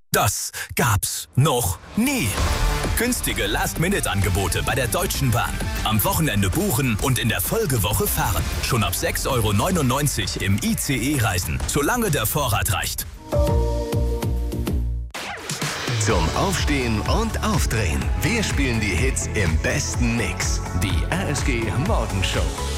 Das gab's noch nie. Günstige Last-Minute-Angebote bei der Deutschen Bahn. Am Wochenende buchen und in der Folgewoche fahren. Schon ab 6,99 € im ICE reisen, solange der Vorrat reicht. Zum Aufstehen und Aufdrehen. Wir spielen die Hits im besten Mix. Die RSG Morgenshow.